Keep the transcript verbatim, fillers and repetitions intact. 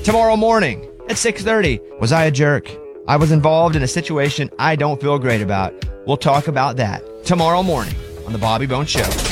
tomorrow morning at six thirty. Was I a jerk? I was involved in a situation I don't feel great about. We'll talk about that tomorrow morning on The Bobby Bones Show.